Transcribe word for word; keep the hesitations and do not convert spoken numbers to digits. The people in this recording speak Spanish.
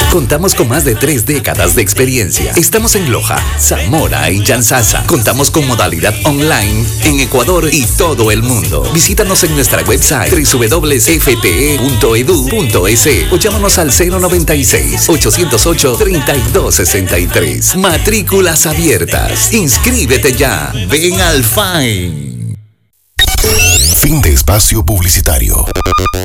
Contamos con más de tres décadas de experiencia. Estamos en Loja, Zamora y Yanzasa. Contamos con modalidad online en Ecuador y todo el mundo. Visítanos en nuestra website doble u doble u doble u punto f t e punto e d u punto e s o llámanos al cero noventa y seis, ochocientos ocho, treinta y dos sesenta y tres. Matrículas abiertas. Inscríbete ya. Ven al F A I. Fin de espacio publicitario.